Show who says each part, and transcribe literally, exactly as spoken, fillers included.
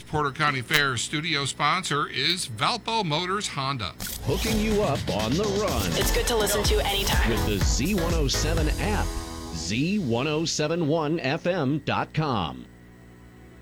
Speaker 1: Porter County Fair's studio sponsor is Valpo Motors Honda.
Speaker 2: Hooking you up on the run.
Speaker 3: It's good to listen to anytime.
Speaker 2: With the Z one oh seven app. Z ten seventy-one F M dot com.